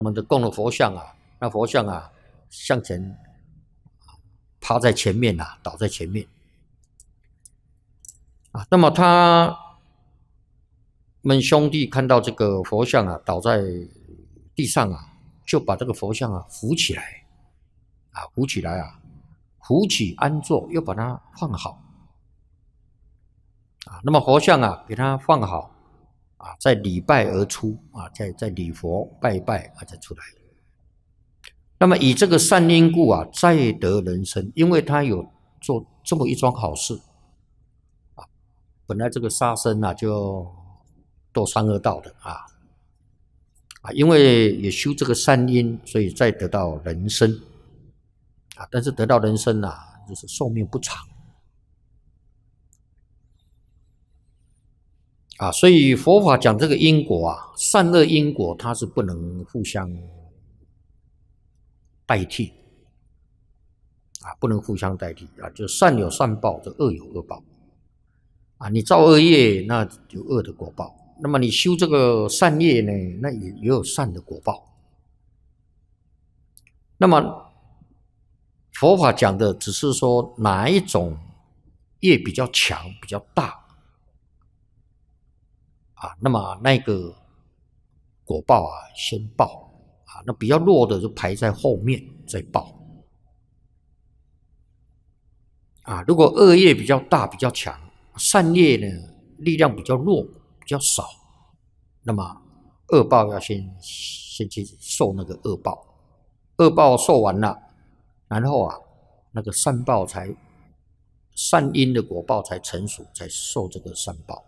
我们的供的佛像啊，那佛像啊向前趴在前面啊，倒在前面啊。那么他们兄弟看到这个佛像啊倒在地上啊，就把这个佛像啊扶起来啊，扶起来啊，扶起安坐，又把它放好啊。那么佛像啊给它放好啊，再礼拜而出啊，再礼佛拜一拜啊，再出来。那么以这个善因故啊，再得人身，因为他有做这么一桩好事啊。本来这个杀生啊就堕三恶道的啊，因为也修这个善因，所以再得到人身啊。但是得到人身啊，就是寿命不长啊。所以佛法讲这个因果啊，善恶因果它是不能互相代替啊，不能互相代替啊。就善有善报，这恶有恶报啊。你造恶业，那有恶的果报；那么你修这个善业呢，那也有善的果报。那么佛法讲的只是说哪一种业比较强、比较大啊，那么那个果报啊先报啊，那比较弱的就排在后面再报啊。如果恶业比较大、比较强，善业呢力量比较弱、比较少，那么恶报要先去受那个恶报，恶报受完了，然后啊那个善报才善因的果报才成熟，才受这个善报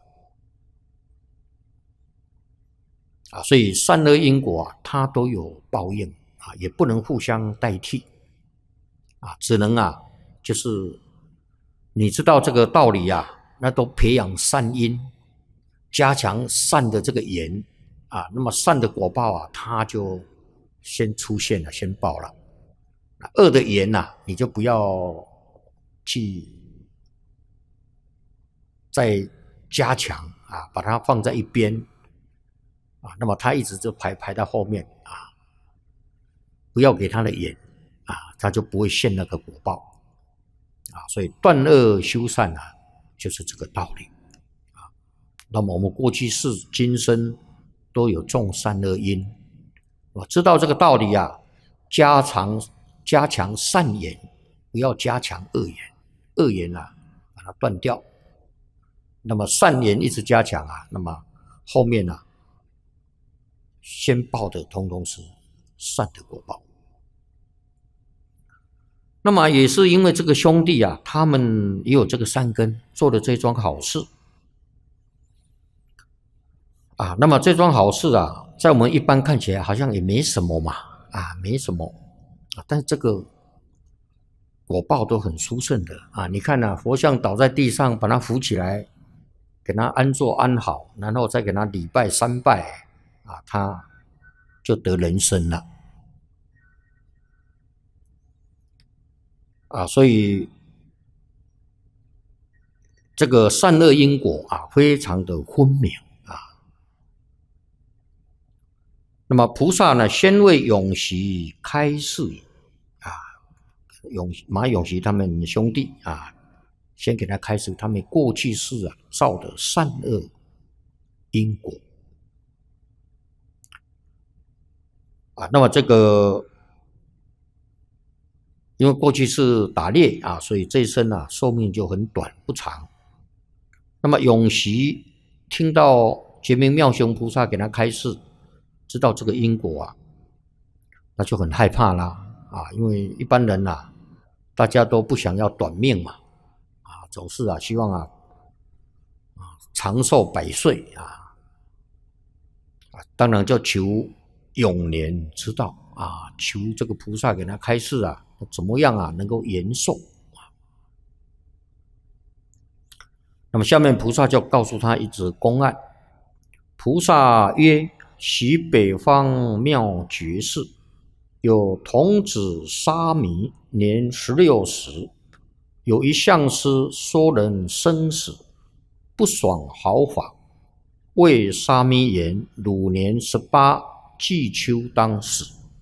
啊。所以善恶因果啊，它都有报应啊，也不能互相代替啊，只能啊就是你知道这个道理啊，那都培养善因，加强善的这个缘啊，那么善的果报啊，它就先出现了，先报了。恶的缘啊，你就不要去再加强啊，把它放在一边啊，那么它一直就排到后面啊，不要给它的缘啊，它就不会现那个果报啊。所以断恶修善啊，就是这个道理啊。那么我们过去世、今生都有种善恶因，我知道这个道理啊，加强善缘，不要加强恶缘，恶缘啊把它断掉。那么善缘一直加强啊，那么后面啊先报的通通是善的果报。那么也是因为这个兄弟啊，他们也有这个善根，做了这桩好事啊。那么这桩好事啊，在我们一般看起来好像也没什么嘛，啊，没什么啊，但是这个果报都很殊胜的啊。你看啊，佛像倒在地上，把它扶起来，给它安坐安好，然后再给它礼拜三拜啊，他就得人身了啊。所以这个善恶因果啊，非常的分明啊。那么菩萨呢，先为永习开示啊，马永习他们兄弟啊，先给他开示他们过去世啊造的善恶因果啊。那么这个因为过去是打猎啊，所以这一生啊寿命就很短不长。那么永习听到觉明妙雄菩萨给他开示，知道这个因果啊，那就很害怕啦啊，因为一般人啊，大家都不想要短命嘛啊，总是啊希望啊长寿百岁啊，当然就求永年之道啊，求这个菩萨给他开示啊，怎么样啊能够延寿。那么下面菩萨就告诉他一则公案。菩萨曰：昔北方妙觉寺，有童子沙弥，年16时，有一相师说人生死，不爽毫发，谓沙弥言：汝年18， 季秋当死。